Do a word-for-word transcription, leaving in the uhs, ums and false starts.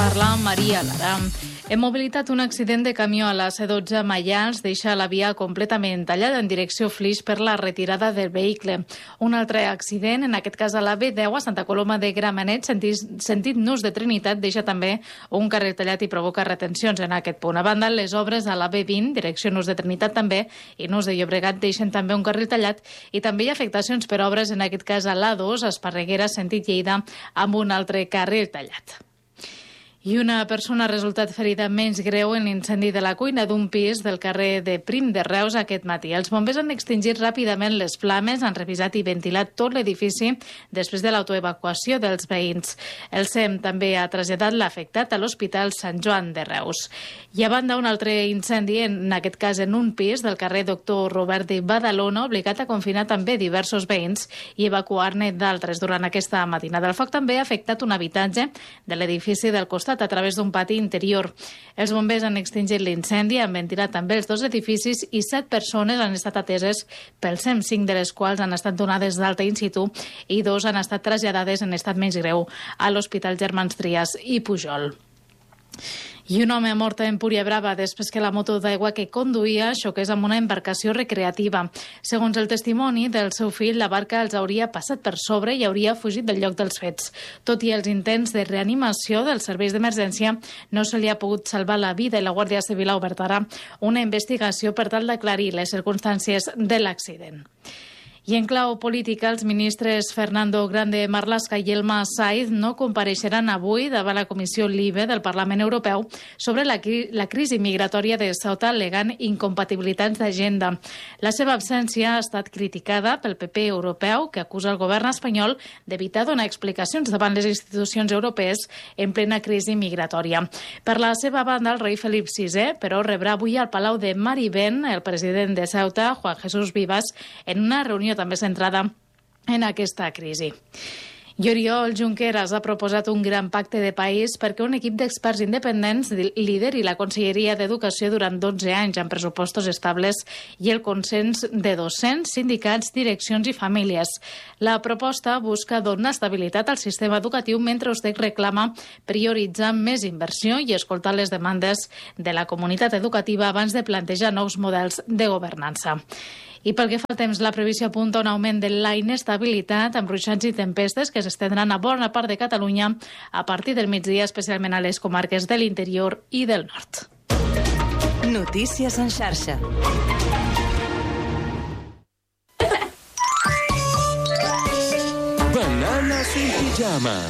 parla Maria Lara. Hem mobilitat un accident de camió a la C dotze a Maials deixa la via completament tallada en direcció Flix per la retirada del vehicle. Un altre accident, en aquest cas a la B deu a Santa Coloma de Gramenet, sentit, sentit Nus de Trinitat, deixa també un carrer tallat i provoca retencions en aquest punt. A banda, les obres a la B vint, direcció Nus de Trinitat també, i Nus de Llobregat deixen també un carril tallat i també hi ha afectacions per obres, en aquest cas a l'A dos, a Esparreguera, sentit Lleida, amb un altre carril tallat. I una persona ha resultat ferida menys greu en l'incendi de la cuina d'un pis del carrer de Prim de Reus aquest matí. Els bombers han extingit ràpidament les flames, han revisat i ventilat tot l'edifici després de l'autoevacuació dels veïns. El S E M també ha traslladat l'afectat a l'Hospital Sant Joan de Reus. I a banda, un altre incendi, en aquest cas en un pis del carrer Doctor Robert de Badalona, obligat a confinar també diversos veïns i evacuar-ne d'altres durant aquesta matinada. El foc també ha afectat un habitatge de l'edifici del costat a través d'un pati interior. Els bombers han extingit l'incendi, han ventilat també els dos edificis i set persones han estat ateses pel S E M, cinc de les quals han estat donades d'alta in situ i dos han estat traslladades en estat menys greu a l'Hospital Germans Trias i Pujol. I un home mort a Empúria Brava després que la moto d'aigua que conduïa xoqués amb una embarcació recreativa. Segons el testimoni del seu fill, la barca els hauria passat per sobre i hauria fugit del lloc dels fets. Tot i els intents de reanimació dels serveis d'emergència, no se li ha pogut salvar la vida i la Guàrdia Civil ha obert ara una investigació per tal d'aclarir les circumstàncies de l'accident. I en clau política, els ministres Fernando Grande Marlaska i Elma Saiz no compareixeran avui davant la Comissió LIBE del Parlament Europeu sobre la, la crisi migratòria de Ceuta, alegant incompatibilitats d'agenda. La seva absència ha estat criticada pel P P europeu, que acusa el govern espanyol d'evitar donar explicacions davant les institucions europees en plena crisi migratòria. Per la seva banda, el rei Felip sisè, però, rebrà avui al Palau de Marivent el president de Ceuta, Juan Jesús Vivas, en una reunió també centrada en aquesta crisi. I Oriol Junqueras ha proposat un gran pacte de país perquè un equip d'experts independents lideri la Conselleria d'Educació durant dotze anys amb pressupostos estables i el consens de docents, sindicats, direccions i famílies. La proposta busca donar estabilitat al sistema educatiu mentre USDEC reclama prioritzar més inversió i escoltar les demandes de la comunitat educativa abans de plantejar nous models de governança. I pel que fa al temps, la previsió apunta un augment de la inestabilitat amb ruixats i tempestes que s'estendran a bona part de Catalunya a partir del migdia, especialment a les comarques de l'interior i del nord. Notícies en xarxa. Bananas en pijama.